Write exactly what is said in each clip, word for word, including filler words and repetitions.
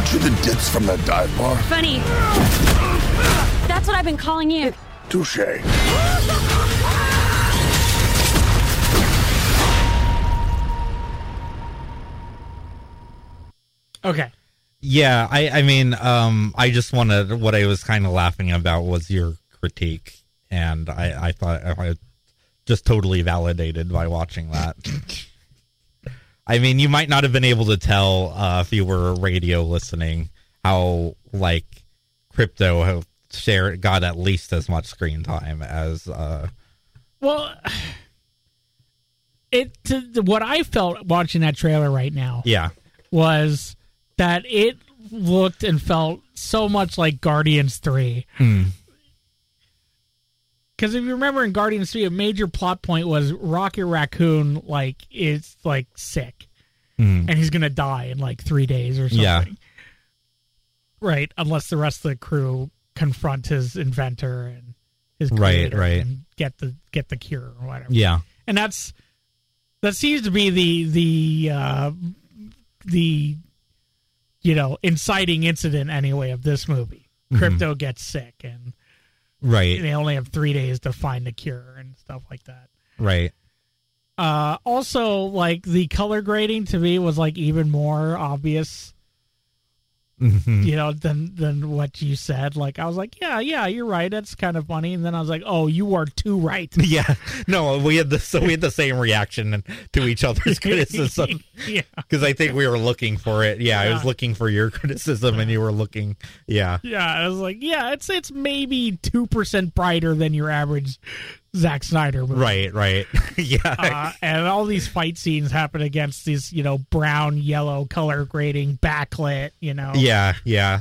Aren't you the ditz from that dive bar? Funny. That's what I've been calling you. Touche. Okay. Yeah, I, I mean, um, I just wanted, what I was kind of laughing about was your critique, and I, I thought I just totally validated by watching that. I mean, you might not have been able to tell uh, if you were radio listening how, like, Crypto have shared, got at least as much screen time as... Uh, well, it to, what I felt watching that trailer right now yeah. was that it looked and felt so much like Guardians three. Hmm. Because if you remember in Guardians three, a major plot point was Rocket Raccoon, like, is, like, sick. Mm. And he's going to die in, like, three days or something. Yeah. Right, unless the rest of the crew confront his inventor and his right, creator right. and get the get the cure or whatever. Yeah. And that's, that seems to be the, the, uh, the, you know, inciting incident, anyway, of this movie. Mm-hmm. Crypto gets sick, and... Right. They only have three days to find a cure and stuff like that. Right. Uh, also, like, the color grading to me was, like, even more obvious, mm-hmm. you know, than than what you said. Like, I was like, yeah, yeah, you're right. That's kind of funny. And then I was like, oh, you are too right. Yeah. No, we had the so we had the same reaction to each other's criticism. Yeah. Because I think we were looking for it. Yeah, Yeah. I was looking for your criticism, and you were looking. Yeah. Yeah. I was like, yeah, it's it's maybe two percent brighter than your average Zack Snyder movie. Right. Right. Yeah. Uh, and all these fight scenes happen against these, you know, brown, yellow color grading, backlit, you know. Yeah. Yeah.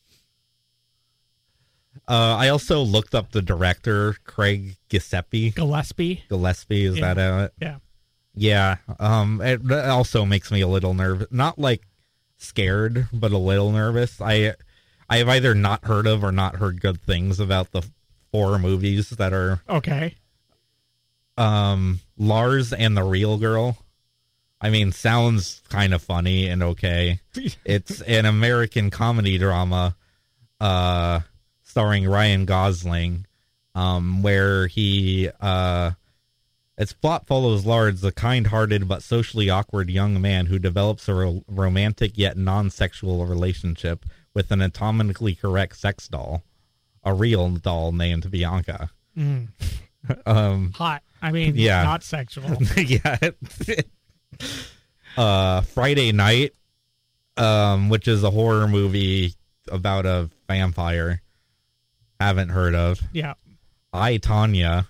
Uh, I also looked up the director, Craig Gillespie. Gillespie. Gillespie, is Yeah. that it? Yeah. Yeah. Um, it that also makes me a little nervous. Not like scared, but a little nervous. I, I have either not heard of or not heard good things about the four movies that are Okay. um Lars and the Real Girl. I mean, sounds kind of funny and okay. It's an American comedy drama uh starring Ryan Gosling, um where he uh its plot follows Lars, a kind-hearted but socially awkward young man who develops a ro- romantic yet non-sexual relationship with an anatomically correct sex doll, a real doll named Bianca. Mm. um Hot. I mean, Yeah. not sexual. yeah. uh, Friday Night, um, which is a horror movie about a vampire. Haven't heard of. Yeah. I, Tanya.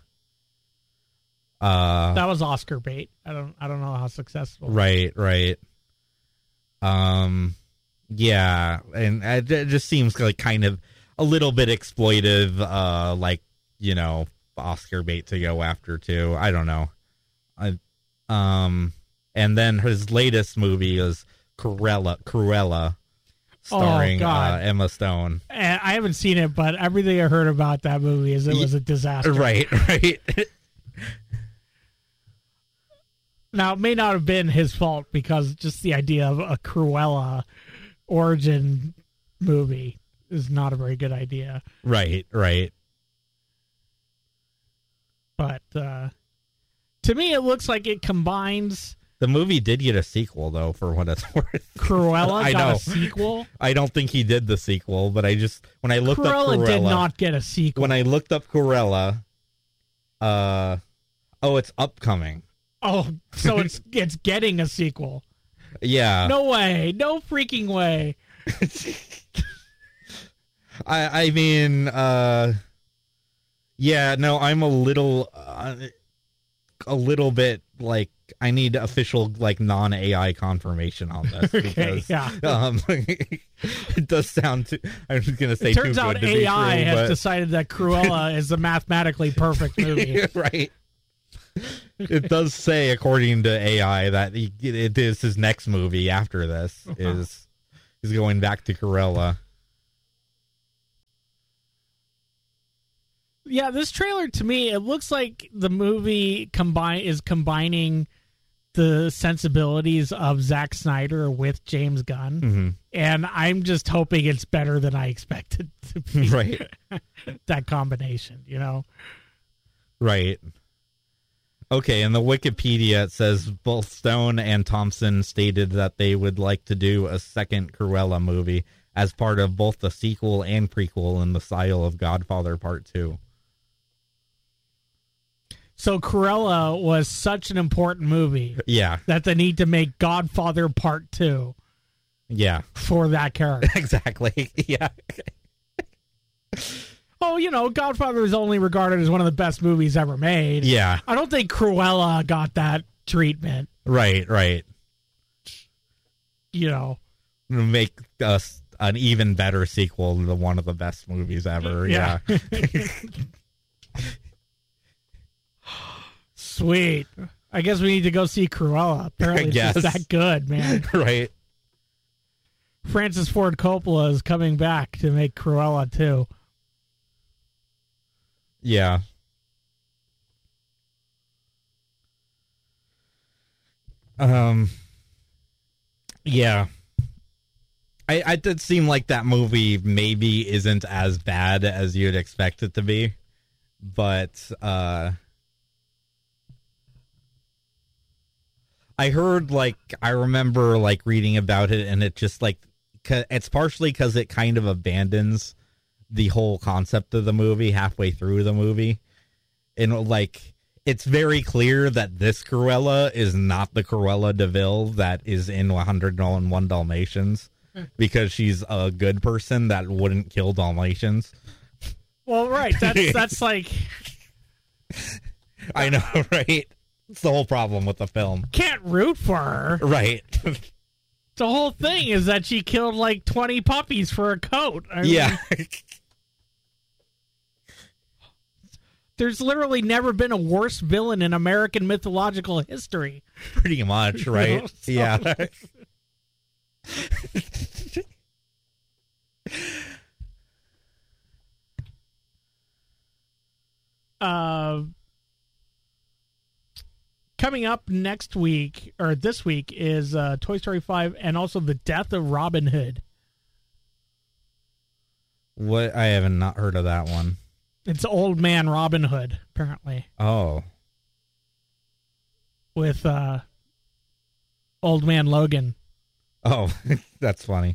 Uh, That was Oscar bait. I don't I don't know how successful. right, right. Um, yeah, and it it just seems like kind of a little bit exploitive, uh, like, you know, Oscar bait to go after too. I don't know. I, um, and then his latest movie is Cruella, Cruella, starring Oh, uh, God. Emma Stone. And I haven't seen it, but everything I heard about that movie is it was a disaster. Right, right. Now, it may not have been his fault because just the idea of a Cruella origin movie is not a very good idea. right, right. But uh, to me, it looks like it combines The movie did get a sequel, though, for what it's worth. Cruella I got know. a sequel. I don't think he did the sequel, but I just when I looked Cruella, up Cruella, did not get a sequel. when I looked up Cruella, uh, oh, it's upcoming. oh, so it's it's getting a sequel. Yeah, No way. No freaking way. I I mean, uh, yeah, no, I'm a little, uh, a little bit like I need official like non A I confirmation on this Okay, because yeah. um, it does sound. Too, I was gonna say It turns too out good to be A I true, has but- decided that Cruella is a mathematically perfect movie. right. It does say, according to A I, that he, it is his next movie after this is is going back to Cruella. Yeah, this trailer to me, it looks like the movie combine is combining the sensibilities of Zack Snyder with James Gunn, Mm-hmm. and I'm just hoping it's better than I expected to be. Right. That combination, you know. Right. Okay, in the Wikipedia, it says both Stone and Thompson stated that they would like to do a second Cruella movie as part of both the sequel and prequel in the style of Godfather Part two. So Cruella was such an important movie Yeah, that they need to make Godfather Part two yeah, for that character. exactly. Yeah, Oh, you know, Godfather is only regarded as one of the best movies ever made. yeah, I don't think Cruella got that treatment, right, right. you know. Make us an even better sequel to one of the best movies ever. Yeah, Yeah. Sweet. I guess we need to go see Cruella. Apparently it's just guess. that good, man. right. Francis Ford Coppola is coming back to make Cruella too. Yeah. Um. Yeah. I, I did seem like that movie maybe isn't as bad as you'd expect it to be, but uh, I heard like I remember like reading about it, and it just like c- it's partially because it kind of abandons the whole concept of the movie halfway through the movie, and like it's very clear that this Cruella is not the Cruella DeVille that is in one hundred one Dalmatians. Because she's a good person that wouldn't kill Dalmatians. Well, right. That's that's like I know, right? It's the whole problem with the film. can't root for her. Right. The whole thing is that she killed like twenty puppies for a coat. I mean, Yeah. there's literally never been a worse villain in American mythological history. Pretty much, right? know, so- Yeah. Uh, coming up next week, or this week, is uh, Toy Story five and also The Death of Robin Hood. What? I haven't not heard of that one. It's Old Man Robin Hood, apparently, Oh. with uh, Old Man Logan. Oh, that's funny.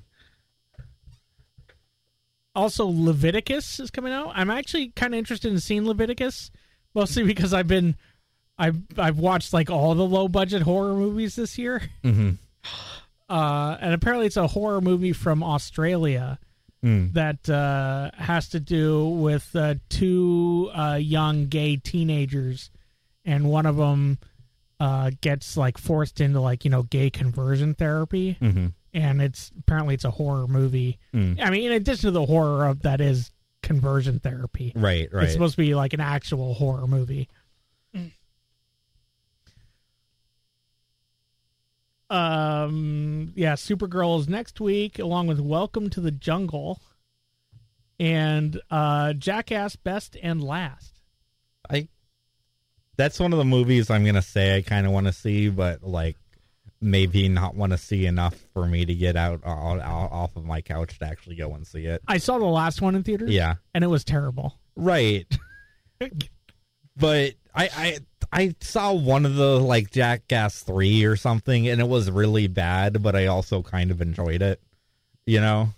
Also, Leviticus is coming out. I'm actually kind of interested in seeing Leviticus, mostly because I've been, I've I've watched like all the low budget horror movies this year, Mm-hmm. uh, and apparently it's a horror movie from Australia Mm. that uh, has to do with uh, two uh, young gay teenagers, and one of them uh, gets like forced into like you know gay conversion therapy. Mm-hmm. And it's apparently it's a horror movie. Mm. I mean, in addition to the horror of that is conversion therapy. Right, right. It's supposed to be like an actual horror movie. Um, yeah, Supergirl is next week, along with Welcome to the Jungle and uh, Jackass Best and Last. I. That's one of the movies I'm gonna say I kind of want to see, but like maybe not want to see enough for me to get out, out, out off of my couch to actually go and see it. I saw the last one in theaters. Yeah. and it was terrible. Right. But I, I I saw one of the like Jackass three or something, and it was really bad, but I also kind of enjoyed it. You know?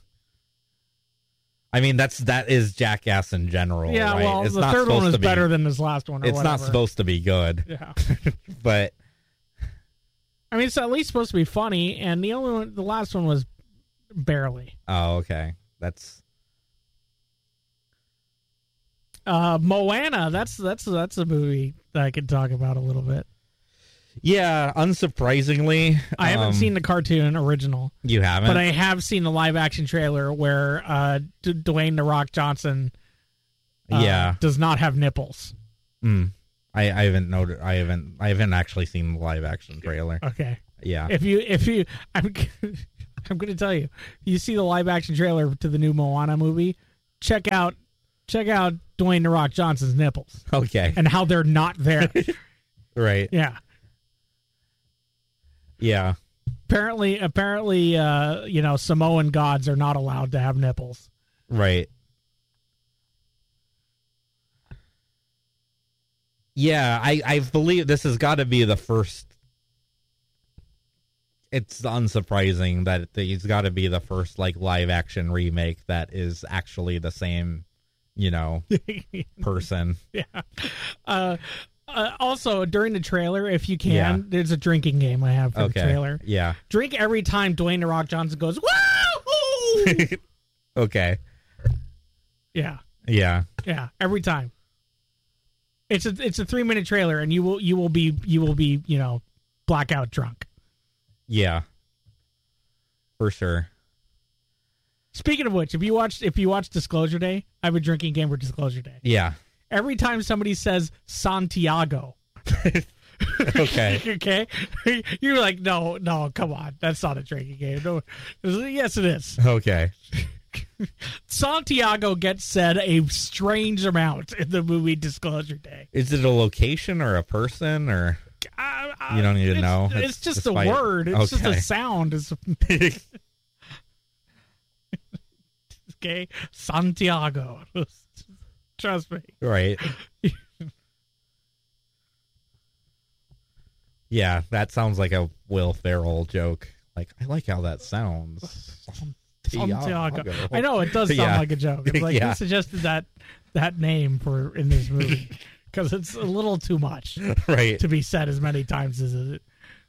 I mean, that's that is Jackass in general. Yeah, right? well, It's the not third one supposed was to be- better than this last one. Or It's not whatever. supposed to be good, Yeah. but I mean, it's at least supposed to be funny, and the only one, the last one was barely. oh, okay. That's Uh, Moana, that's that's that's a movie that I could talk about a little bit. yeah. Unsurprisingly, I haven't um, seen the cartoon original, You haven't, but I have seen the live action trailer where uh, D- Dwayne the Rock Johnson, uh, yeah. does not have nipples. Mm. I, I haven't noted. I haven't. I haven't actually seen the live action trailer. Okay, Yeah. if you if you, I'm I'm going to tell you, you see the live action trailer to the new Moana movie, check out check out Dwayne the Rock Johnson's nipples Okay. and how they're not there. Right. Yeah. Yeah. Apparently, apparently, uh, you know, Samoan gods are not allowed to have nipples. Right. Yeah, I, I believe this has got to be the first. It's unsurprising that it's got to be the first like live action remake that is actually the same, you know, person. Yeah. Uh, uh, also, during the trailer, if you can, Yeah. there's a drinking game I have for Okay. the trailer. Yeah. Drink every time Dwayne The Rock Johnson goes, woo! Okay. Yeah. Yeah. Yeah. Every time. It's a it's a three minute trailer, and you will you will be you will be you know blackout drunk. Yeah. For sure. Speaking of which, if you watched if you watch Disclosure Day, I have a drinking game for Disclosure Day. Yeah. Every time somebody says Santiago, Okay. okay, you're like, no, no, come on, that's not a drinking game. No, yes, it is. Okay. Santiago gets said a strange amount in the movie Disclosure Day. Is it a location or a person or I, I, you don't even it's, know? It's, It's just just a by- word. It's just okay. a sound. It's okay. Santiago. Trust me. Right. Yeah, that sounds like a Will Ferrell joke. Like, I like how that sounds. Santiago. I know it does sound Yeah. like a joke. It's like Yeah. who suggested that that name for in this movie because it's a little too much Right. to be said as many times as it.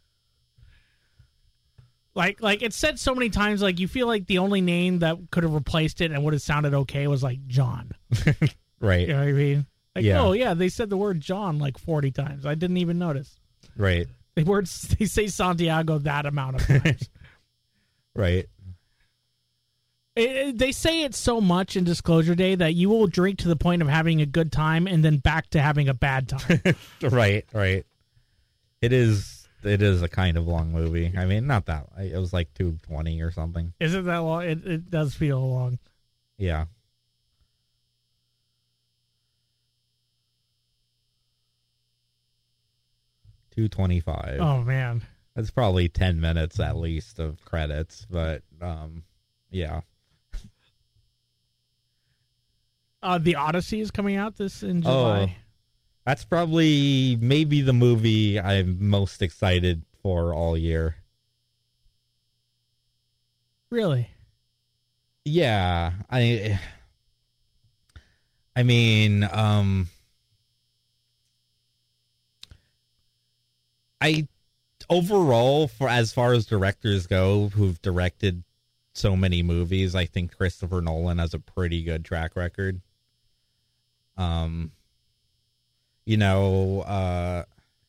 Like, like it's said so many times. Like you feel like the only name that could have replaced it and would have sounded okay was like John. Right. You know what I mean? Like, Yeah. oh yeah, they said the word John like forty times. I didn't even notice. Right. They words they say Santiago that amount of times. Right. It, it- they say it so much in Disclosure Day that you will drink to the point of having a good time and then back to having a bad time. Right. Right. It is. It is a kind of long movie. I mean, not that. It was like two twenty or something. Isn't that long? It, it does feel long. Yeah. Two twenty-five. Oh man. That's probably ten minutes at least of credits, but um, yeah. Uh, the Odyssey is coming out this in July. Oh, that's probably maybe the movie I'm most excited for all year. Really? Yeah, I I mean, um I overall for as far as directors go who've directed so many movies, I think Christopher Nolan has a pretty good track record. Um you know, uh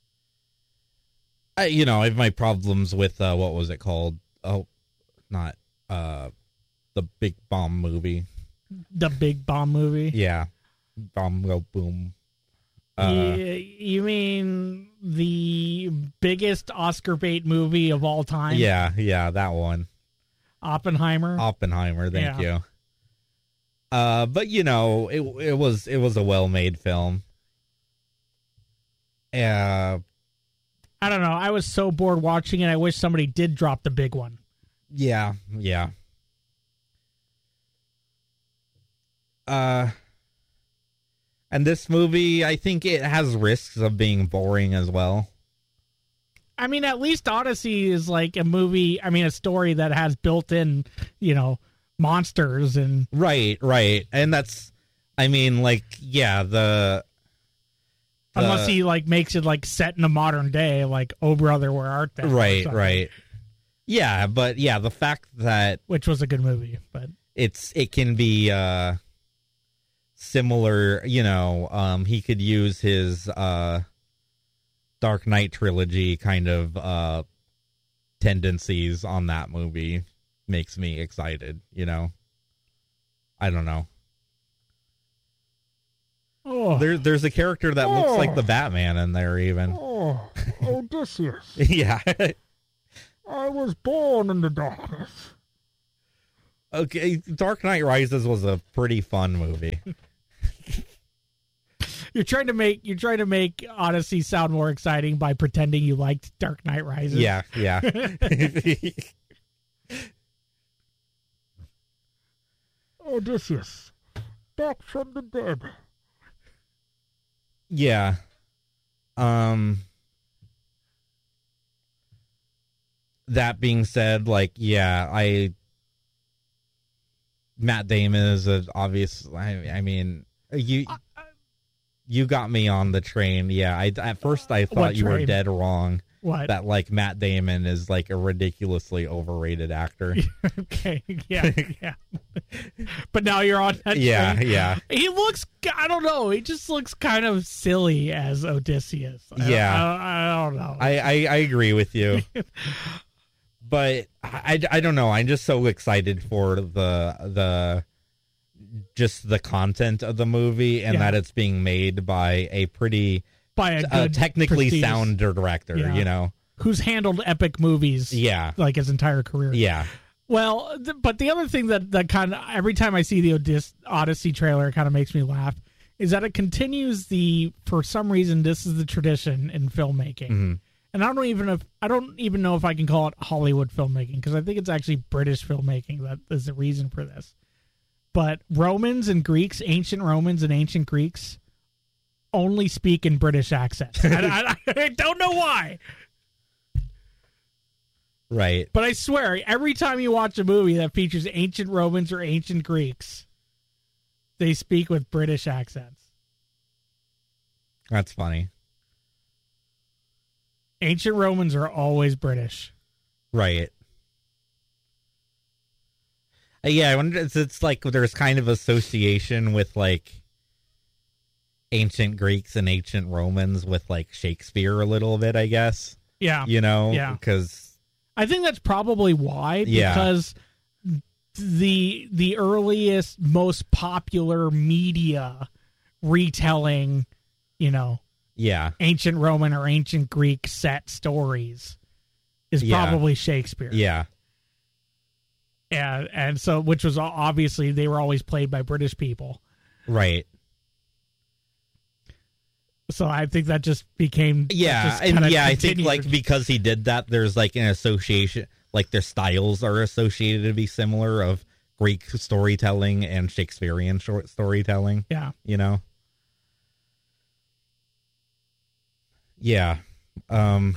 I you know, I have my problems with uh what was it called? Oh, not uh the Big Bomb movie. The Big Bomb movie? Yeah. Bomb go boom. Uh, Y- you mean the biggest Oscar bait movie of all time? yeah, yeah, that one. Oppenheimer. Oppenheimer, thank Yeah. you. Uh, but you know, it it was it was a well-made film. Uh, I don't know. I was so bored watching it. I wish somebody did drop the big one. yeah, yeah. Uh, and this movie, I think it has risks of being boring as well. I mean, at least Odyssey is like a movie. I mean, a story that has built-in, you know, monsters and Right, right, and that's, I mean, like, yeah, the. the unless he like makes it like set in a modern day, like Oh Brother, Where Art Thou? or right, something, right. Yeah, but yeah, the fact that which was a good movie, but it's it can be uh similar, you know, um he could use his uh Dark Knight trilogy kind of uh tendencies on that movie makes me excited, you know. I don't know. oh, There there's a character that looks Oh. like the Batman in there even. oh, Odysseus, Yeah. I was born in the darkness. Okay, Dark Knight Rises was a pretty fun movie. you're trying to make you're trying to make Odyssey sound more exciting by pretending you liked Dark Knight Rises. Yeah, yeah. Odysseus, back from the dead. Yeah. Um. That being said, like, yeah, I. Matt Damon is an obvious. I, I mean, you. You got me on the train. Yeah, I at first I thought What you were train? dead wrong. What? That like Matt Damon is like a ridiculously overrated actor. Okay, yeah, yeah. But now you're on that Yeah, train. yeah. He looks, I don't know, he just looks kind of silly as Odysseus. I, Yeah. I, I don't know. I, I, I agree with you. But I, I don't know. I'm just so excited for the the just the content of the movie and Yeah. that it's being made by a pretty By a uh, good technically prestigious- sound director, Yeah. you know? who's handled epic movies Yeah. like his entire career. Yeah. Well, th- but the other thing that, that kind of, every time I see the Odys- Odyssey trailer, it kind of makes me laugh, is that it continues the, for some reason, this is the tradition in filmmaking. Mhm. And I don't even if I don't even know if I can call it Hollywood filmmaking, because I think it's actually British filmmaking that is the reason for this. But Romans and Greeks, ancient Romans and ancient Greeks, only speak in British accents. I, I, I don't know why, Right. but I swear, every time you watch a movie that features ancient Romans or ancient Greeks, they speak with British accents. That's funny. Ancient Romans are always British. Right. Uh, yeah, I wonder. It's, it's like there's kind of association with like ancient Greeks and ancient Romans with like Shakespeare a little bit, I guess. Yeah. You know, Yeah. because I think that's probably why, Yeah. because the the earliest, most popular media retelling, you know, yeah, ancient Roman or ancient Greek set stories is Yeah. probably Shakespeare. yeah, And and so, which was obviously they were always played by British people. right. So I think that just became that Yeah, just and kinda yeah, I think continued. like because he did that, there's like an association, like their styles are associated to be similar of Greek storytelling and Shakespearean short storytelling. yeah. You know. Yeah. Um.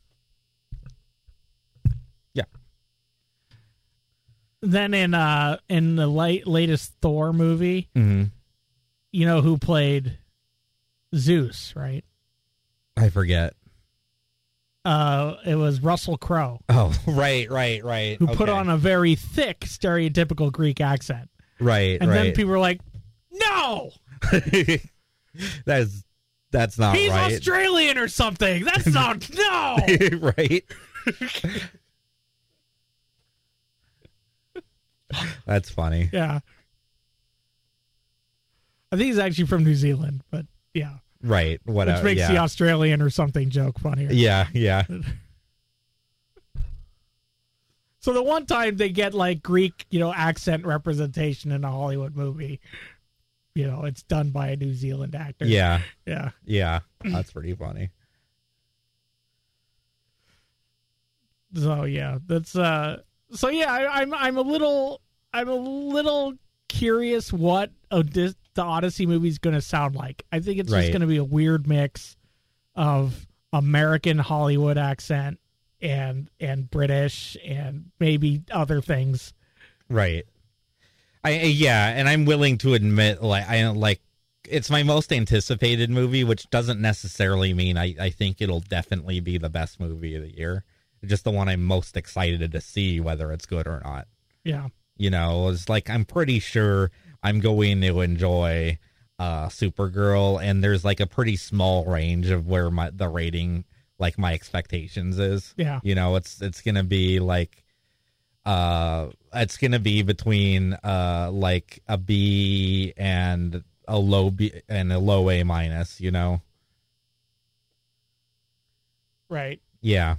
Yeah. Then in uh in the late latest Thor movie, hmm you know who played Zeus, right? I forget. Uh, it was Russell Crowe, Oh, right, right, right. who put Okay. on a very thick, stereotypical Greek accent. right, And then right. people were like, no, that's that's not he's right. Australian or something. That's not, no. Right. That's funny. Yeah. I think he's actually from New Zealand, but yeah. Right. Whatever. Which makes yeah. the Australian or something joke funnier. Yeah, yeah. So the one time they get like Greek, you know, accent representation in a Hollywood movie, you know, it's done by a New Zealand actor. Yeah. Yeah. Yeah. That's pretty funny. So yeah, that's uh. So yeah, I, I'm I'm a little I'm a little curious what Odys- the Odyssey movie is going to sound like. I think it's Right. just going to be a weird mix of American Hollywood accent and and British and maybe other things. Right. I yeah, and I'm willing to admit like I like it's my most anticipated movie, which doesn't necessarily mean I, I think it'll definitely be the best movie of the year. It's just the one I'm most excited to see, whether it's good or not. Yeah. You know, it's like I'm pretty sure I'm going to enjoy uh Supergirl, and there's like a pretty small range of where my the rating like my expectations is. Yeah. You know, it's it's gonna be like uh it's gonna be between uh like a B and a low B and a low A minus, you know. Right. Yeah.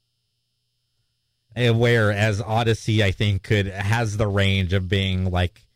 And whereas Odyssey, I think, could has the range of being like